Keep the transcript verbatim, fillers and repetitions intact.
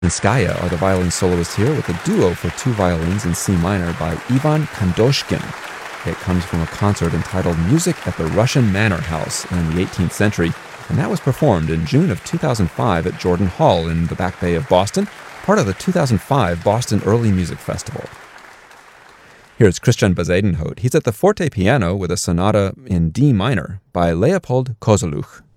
Skaya are the violin soloists here with a duo for two violins in C minor by Ivan Kandoshkin. It comes from a concert entitled Music at the Russian Manor House in the eighteenth century, and that was performed in June of two thousand five at Jordan Hall in the Back Bay of Boston, part of the two thousand five Boston Early Music Festival. Here's Christian Bezuidenhout. He's at the forte piano with a sonata in D minor by Leopold Kozeluch.